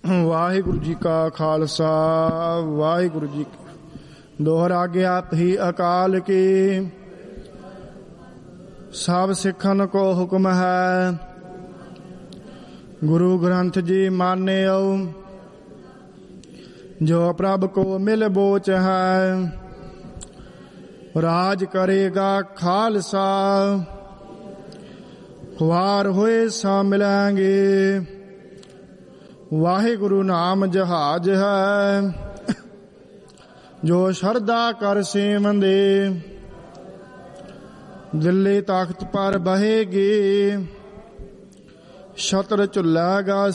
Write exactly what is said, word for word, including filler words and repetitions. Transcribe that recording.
ਵਾਹਿਗੁਰੂ ਜੀ ਕਾ ਖਾਲਸਾ ਵਾਹਿਗੁਰੂ ਜੀ ਕੀ ਦੋਹਰਾ ਗਿਆਤ ਹੀ ਅਕਾਲ ਕੀ। ਸਭ ਸਿੱਖਨ ਕੋ ਹੁਕਮ ਹੈ, ਗੁਰੂ ਗ੍ਰੰਥ ਜੀ ਮਾਨਿਓ। ਜੋ ਪ੍ਰਭ ਕੋ ਮਿਲ ਬੋਚ ਹੈ, ਰਾਜ ਕਰੇਗਾ ਖਾਲਸਾ। ਖੁਆਰ ਹੋਏ ਸਾ ਮਿਲਾਂਗੇ, ਵਾਹਿਗੁਰੂ ਨਾਮ ਜਹਾਜ ਹੈ। ਜੋ ਸ਼ਰਧਾ ਕਰ ਸੇਵੰਦੇ, ਦਿੱਲੀ ਤਖਤ ਪਰ ਬਹੇਗੀ। ਛਤਰ ਝੁੱਲੇਗਾ